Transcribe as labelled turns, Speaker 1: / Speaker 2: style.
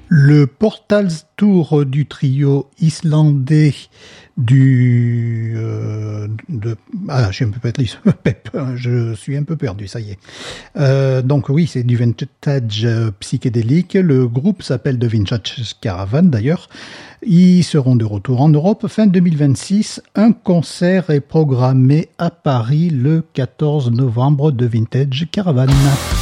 Speaker 1: Le Portals Tour du trio islandais je suis un peu perdu, ça y est. Donc oui, c'est du vintage psychédélique. Le groupe s'appelle The Vintage Caravan d'ailleurs. Ils seront de retour en Europe fin 2026. Un concert est programmé à Paris le 14 novembre de Vintage Caravan.